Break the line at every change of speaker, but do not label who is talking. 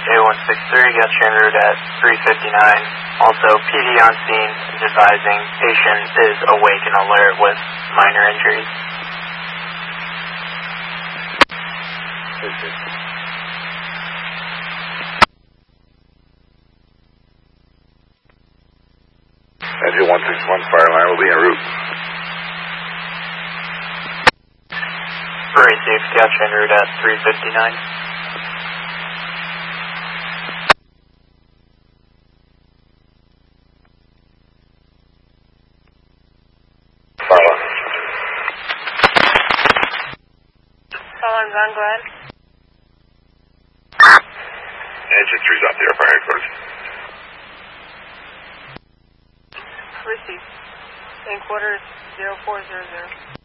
A163 gets en route at 3:59. Also, PD on scene is advising patient is awake and alert with minor injuries.
Engine 161 fire line will be en route.
Received, gets en route at 3:59.
Following Glenn, go ahead.
Engine 3's out there, fire headquarters.
Received. In quarters 0400.